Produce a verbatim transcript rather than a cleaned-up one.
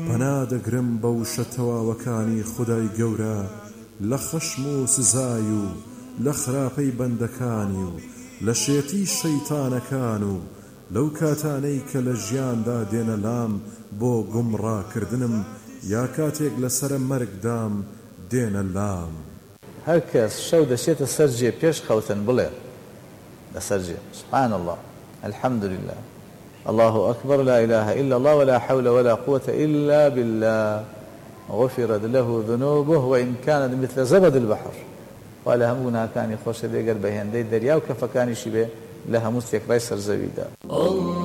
پەنادەگرم بەو شەتەواوەکانی خودای گەورە لە خەشم و سزای و لە خراپەی بەندەکانی و لە شێتی شەیتانەکان و لەو کاتانەی کە لە ژیاندا دێنە لام بۆ گومڕاکردنم یا کاتێک لەسرە مەرگدام دێنە لام. هەر کەس شەو دەچێتە سەر جێ پێش خەوتن بڵێ لەسەر جێ سبحان الله الحمد لله الله أكبر لا إله إلا الله ولا حول ولا قوة إلا بالله غفرت له ذنوبه وإن كانت مثل زبد البحر ولا همونا كان يخش ديقر بهندي دريا وكفكاني شبه لها مستيق ريسر زويدا الله